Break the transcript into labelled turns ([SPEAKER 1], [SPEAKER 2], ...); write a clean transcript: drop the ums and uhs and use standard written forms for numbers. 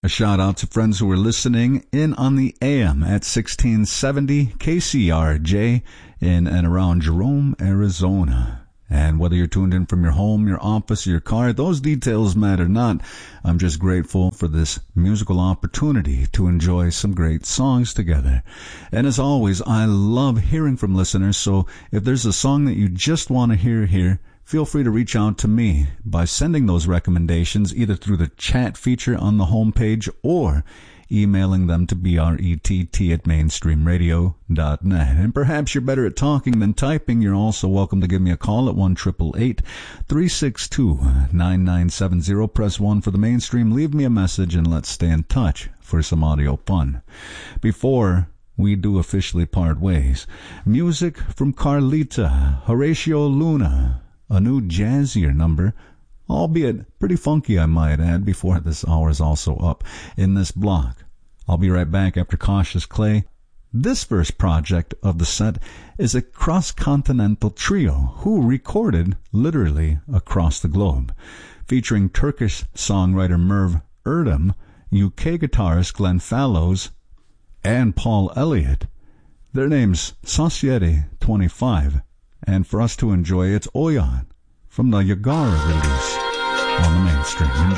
[SPEAKER 1] A shout out to friends who are listening in on the AM at 1670 KCRJ in and around Jerome, Arizona. And whether you're tuned in from your home, your office, your car, those details matter not. I'm just grateful for this musical opportunity to enjoy some great songs together. And as always, I love hearing from listeners, so if there's a song that you just want to hear here, feel free to reach out to me by sending those recommendations either through the chat feature on the homepage or emailing them to brett@mainstreamradio.net. And perhaps you're better at talking than typing. You're also welcome to give me a call at 1-888-362-9970. Press 1 for the mainstream. Leave me a message and let's stay in touch for some audio fun. Before we do officially part ways, music from Carlita, Horatio Luna, a new jazzier number, albeit pretty funky, I might add, before this hour is also up in this block. I'll be right back after Cautious Clay. This first project of the set is a cross-continental trio who recorded literally across the globe, featuring Turkish songwriter Merv Erdem, UK guitarist Glenn Fallows, and Paul Elliott. Their name's Society 25, and for us to enjoy, it's Oyan from the Yagara release on the mainstream.